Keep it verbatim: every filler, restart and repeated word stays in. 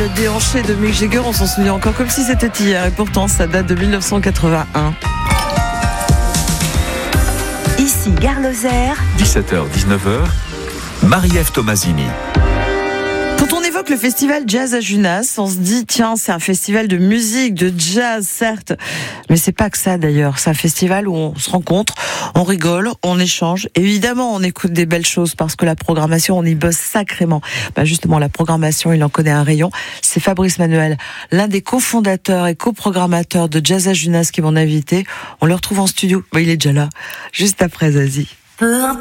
le déhanché de Mick Jagger, on s'en souvient encore comme si c'était hier, et pourtant ça date de mille neuf cent quatre-vingt-un. Ici Gare Lozère, dix-sept heures dix-neuf heures, Marie-Ève Tomasini. Quand on évoque le festival Jazz à Junas, on se dit tiens, c'est un festival de musique, de jazz, certes, mais c'est pas que ça d'ailleurs. C'est un festival où on se rencontre, on rigole, on échange. Évidemment, on écoute des belles choses parce que la programmation, on y bosse sacrément. Bah justement, la programmation, il en connaît un rayon. C'est Fabrice Manuel, l'un des cofondateurs et coprogrammateurs de Jazz à Junas qui est mon invité. On le retrouve en studio. Bah, il est déjà là, juste après Zazie. peu importe.